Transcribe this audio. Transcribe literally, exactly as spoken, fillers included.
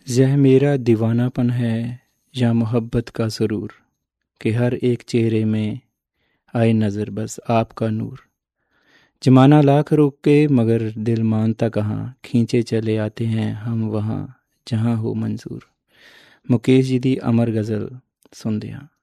यह मेरा दीवानापन है या मोहब्बत का सुरूर कि हर एक चेहरे में आए नज़र बस आपका नूर। जमाना लाख रोके मगर दिल मानता कहाँ, खींचे चले आते हैं हम वहाँ जहाँ हो मंजूर। मुकेश जी दी अमर गज़ल सुनते हैं।